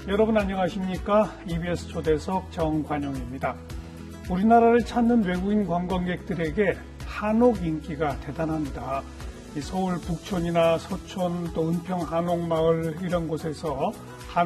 여러분 안녕하십니까? EBS 초대석 정관용입니다. 우리나라를 찾는 외국인 관광객들에게 한옥 인기가 대단합니다. 서울 북촌이나 서촌 또 은평 한옥마을 이런 곳에서